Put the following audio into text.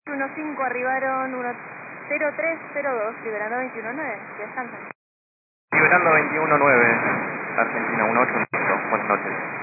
15 arribaron 10302, liberando 219, que descansan. Liberando 21-9, Argentina 185, buenas noches.